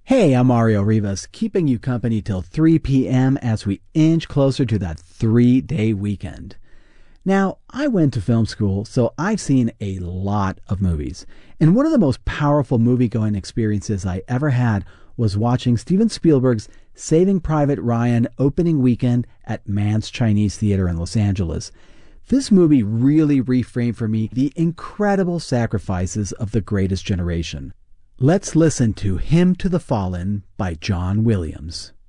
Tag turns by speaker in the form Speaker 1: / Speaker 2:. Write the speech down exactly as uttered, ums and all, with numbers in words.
Speaker 1: Hey, I'm Mario Rivas, keeping you company till three p.m. as we inch closer to that three-day weekend. Now, I went to film school, so I've seen a lot of movies. And one of the most powerful movie-going experiences I ever had was watching Steven Spielberg's Saving Private Ryan opening weekend at Mann's Chinese Theater in Los Angeles. This movie really reframed for me the incredible sacrifices of the greatest generation. Let's listen to Hymn to the Fallen by John Williams.